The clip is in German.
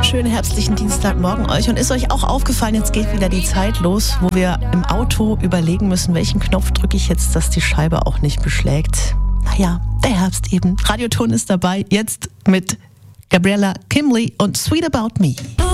schönen herbstlichen Dienstagmorgen euch. Und ist euch auch aufgefallen, jetzt geht wieder die Zeit los, wo wir im Auto überlegen müssen, welchen Knopf drücke ich jetzt, dass die Scheibe auch nicht beschlägt. Naja, der Herbst eben. Radioton ist dabei, jetzt mit Gabriella Kimley und Sweet About Me.